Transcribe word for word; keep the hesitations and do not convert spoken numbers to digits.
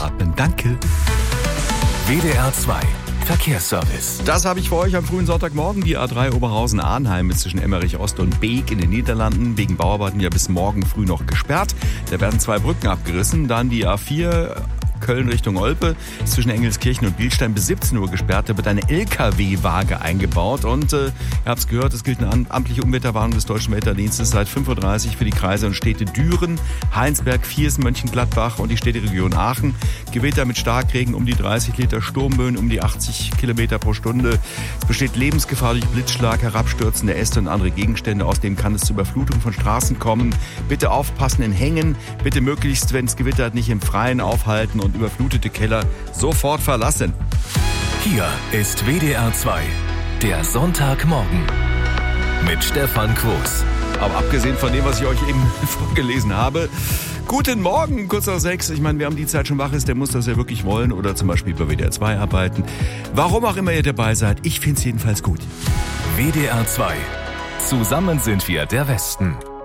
Aufatmen. Danke. W D R zwei Verkehrsservice. Das habe ich für euch am frühen Sonntagmorgen. Die A drei Oberhausen-Arnheim ist zwischen Emmerich Ost und Beek in den Niederlanden wegen Bauarbeiten ja bis morgen früh noch gesperrt. Da werden zwei Brücken abgerissen. Dann die A vier Köln Richtung Olpe ist zwischen Engelskirchen und Bilstein bis siebzehn Uhr gesperrt. Da wird eine L K W-Waage eingebaut. Und äh, ihr habt es gehört, es gilt eine amtliche Unwetterwarnung des Deutschen Wetterdienstes seit fünf Uhr dreißig für die Kreise und Städte Düren, Heinsberg, Viersen, Mönchengladbach und die Städteregion Aachen. Gewitter mit Starkregen um die dreißig Liter, Sturmböen um die achtzig Kilometer pro Stunde. Es besteht Lebensgefahr durch Blitzschlag, herabstürzende Äste und andere Gegenstände. Außerdem kann es zu Überflutung von Straßen kommen. Bitte aufpassen in Hängen. Bitte möglichst, wenn es gewittert, nicht im Freien aufhalten und überflutete Keller sofort verlassen. Hier ist W D R zwei, der Sonntagmorgen mit Stefan Quos. Aber abgesehen von dem, was ich euch eben vorgelesen habe, guten Morgen, kurz nach sechs. Ich meine, wer um die Zeit schon wach ist, der muss das ja wirklich wollen oder zum Beispiel bei W D R zwei arbeiten. Warum auch immer ihr dabei seid, ich finde es jedenfalls gut. W D R zwei. Zusammen sind wir der Westen.